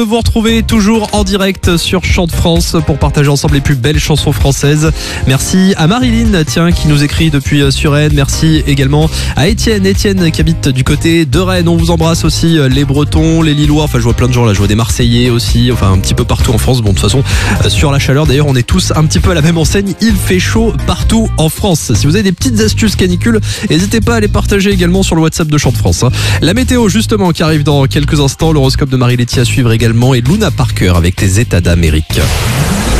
Vous retrouvez toujours en direct sur Chant de France pour partager ensemble les plus belles chansons françaises. Merci à Marilyn, qui nous écrit depuis Suresnes. Merci également à Étienne qui habite du côté de Rennes. On vous embrasse aussi, les Bretons, les Lillois. Enfin, je vois plein de gens là, je vois des Marseillais aussi. Enfin, un petit peu partout en France. Bon, de toute façon, sur la chaleur, d'ailleurs, on est tous un petit peu à la même enseigne. Il fait chaud partout en France. Si vous avez des petites astuces canicules, n'hésitez pas à les partager également sur le WhatsApp de Chant de France. La météo, justement, qui arrive dans quelques instants. L'horoscope de Marie-Laetitia à suivre également. Et Luna Parker avec les États d'Amérique.